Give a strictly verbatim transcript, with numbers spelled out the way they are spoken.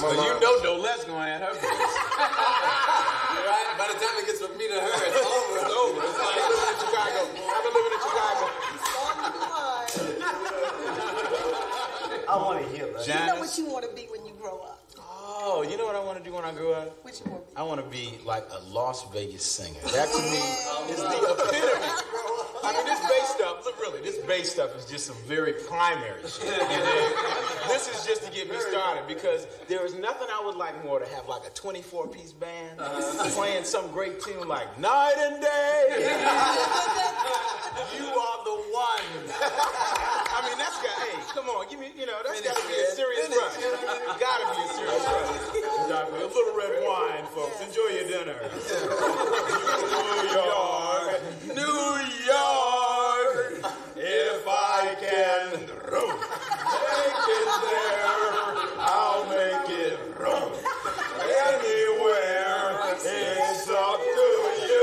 Because you know Dolette's going at her place. Right? By the time it gets from me to her, it's over. It's over. It's like living in Chicago. I've been living in Chicago. I want to hear that. You know what you want to be when you grow up. Oh, you know what I want to do when I grow up? What you want to be? I want to be like a Las Vegas singer. That to me is the epitome. I mean, this bass stuff, look, really, this bass stuff is just some very primary shit. And then, this is just to get me started because there is nothing I would like more to have like a twenty-four piece band uh, playing some great tune like Night and Day. You are the one. I mean, that's got, hey, come on, give me, you know, that's got to be a serious rush. Got to be a serious rush. A little red wine, folks. Enjoy your dinner. Enjoy your